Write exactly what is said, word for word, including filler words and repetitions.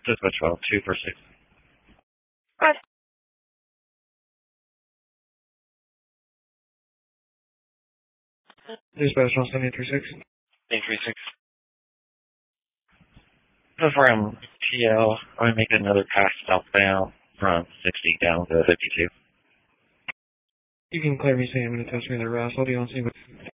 Dispatch twelve, two four six. Right. Dispatch one seven eight three six. eight three six. Before I'm T L, I'm going to make another pass southbound from sixty down to fifty-two. You can clear me saying I'm going to touch me the rest. What do you want to see?